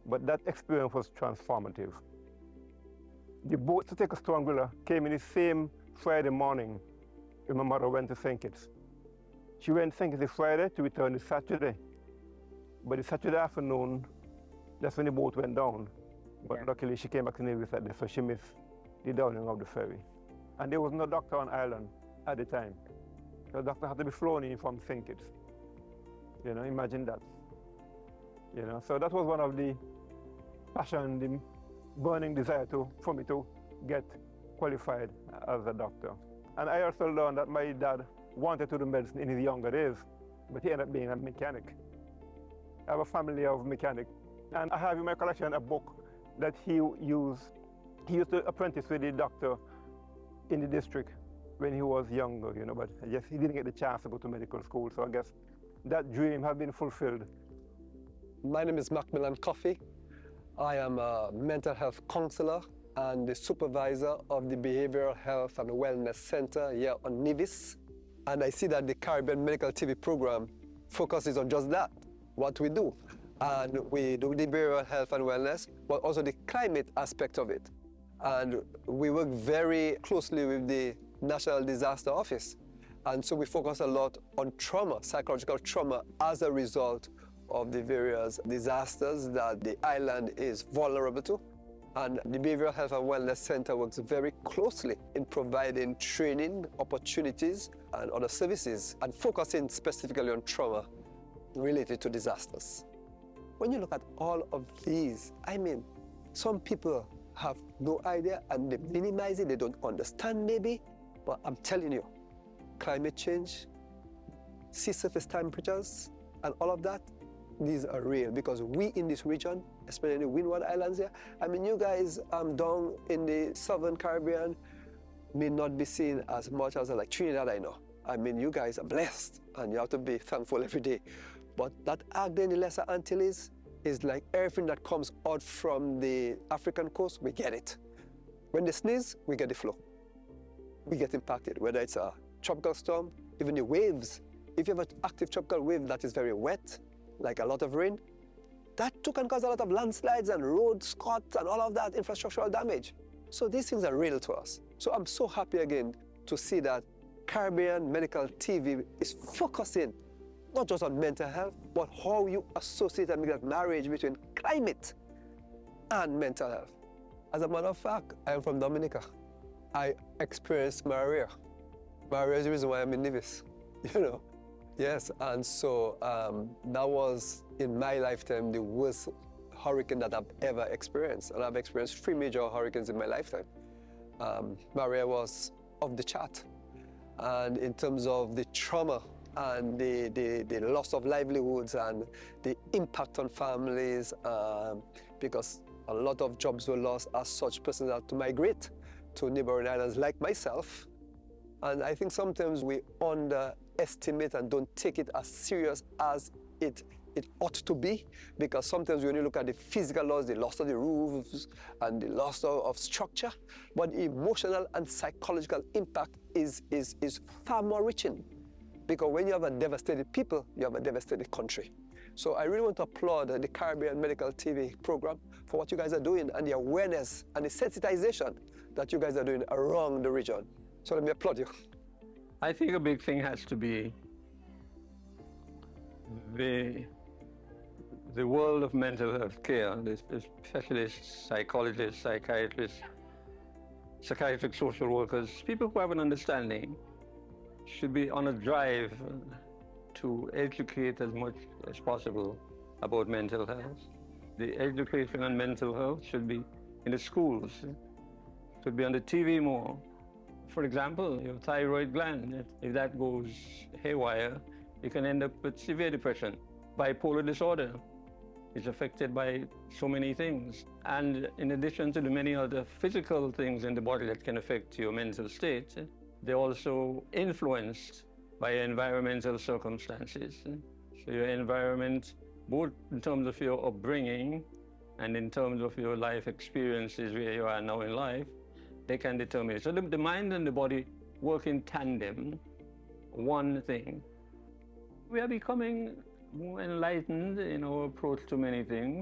But that experience was transformative. The boat to take us to Anguilla came in the same Friday morning when my mother went to St. Kitts. She went to St. Kitts the Friday to return the Saturday. But the Saturday afternoon, that's when the boat went down. But luckily she came back to Nevis that day, so she missed the downing of the ferry. And there was no doctor on island at the time. The doctor had to be flown in from St. Kitts. You know, imagine that. You know, so that was one of the passion, the burning desire for me to get qualified as a doctor. And I also learned that my dad wanted to do medicine in his younger days, but he ended up being a mechanic. I have a family of mechanics. And I have in my collection a book that he used to apprentice with the doctor in the district when he was younger, you know, but I guess he didn't get the chance to go to medical school, so I guess that dream has been fulfilled. My name is Macmillan Coffey. I am a mental health counselor and the supervisor of the Behavioral Health and Wellness Center here on Nevis. And I see that the Caribbean Medical TV program focuses on just that, what we do. And we do the behavioral health and wellness, but also the climate aspect of it. And we work very closely with the National Disaster Office. And so we focus a lot on trauma, psychological trauma, as a result of the various disasters that the island is vulnerable to. And the Behavioral Health and Wellness Center works very closely in providing training, opportunities, and other services, and focusing specifically on trauma related to disasters. When you look at all of these, I mean, some people have no idea and they minimize it, they don't understand maybe, but I'm telling you, climate change, sea surface temperatures, and all of that, these are real because we in this region, especially in the Windward Islands here, I mean, you guys down in the Southern Caribbean may not be seen as much as like Trinidad, I know. I mean, you guys are blessed and you have to be thankful every day. But that Agde in the Lesser Antilles is like everything that comes out from the African coast, we get it. When they sneeze, we get the flow. We get impacted, whether it's a tropical storm, even the waves. If you have an active tropical wave that is very wet, like a lot of rain, that too can cause a lot of landslides and road cuts and all of that infrastructural damage. So these things are real to us. So I'm so happy again to see that Caribbean Medical TV is focusing not just on mental health, but how you associate and make that marriage between climate and mental health. As a matter of fact, I am from Dominica. I experienced Maria. Maria is the reason why I'm in Nevis, you know. Yes, and so that was, in my lifetime, the worst hurricane that I've ever experienced. And I've experienced 3 major hurricanes in my lifetime. Maria was off the chart. And in terms of the trauma and the loss of livelihoods and the impact on families, because a lot of jobs were lost as such persons had to migrate to neighboring islands like myself. And I think sometimes we underestimate and don't take it as serious as it ought to be, because sometimes when you look at the physical loss, the loss of the roofs and the loss of structure, but emotional and psychological impact is far more reaching. Because when you have a devastated people, you have a devastated country. So I really want to applaud the Caribbean Medical TV program for what you guys are doing and the awareness and the sensitization that you guys are doing around the region. So let me applaud you. I think a big thing has to be the world of mental health care, the specialists, psychologists, psychiatrists, psychiatric social workers, people who have an understanding should be on a drive to educate as much as possible about mental health. The education on mental health should be in the schools, should be on the TV more. For example, your thyroid gland, if that goes haywire, you can end up with severe depression. Bipolar disorder is affected by so many things. And in addition to the many other physical things in the body that can affect your mental state, they're also influenced by environmental circumstances. So your environment, both in terms of your upbringing and in terms of your life experiences where you are now in life, they can determine it. So the mind and the body work in tandem, one thing. We are becoming more enlightened in our approach to many things.